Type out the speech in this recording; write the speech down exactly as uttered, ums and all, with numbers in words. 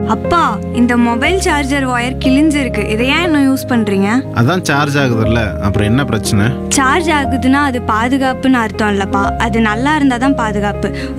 அப்பா, இந்த mobile charger wire கிழிஞ்சிருக்கு. இதை ஏன் இன்னும் யூஸ் பண்றீங்க? அதான் சார்ஜ் ஆகுதுல்ல, அப்புறம் என்ன பிரச்சனை? சார்ஜ் ஆகுதுன்னா அது பாதுகாப்புன்னு அர்த்தம் இல்லப்பா. அது நல்லா இருந்தா தான் பாதுகாப்பு.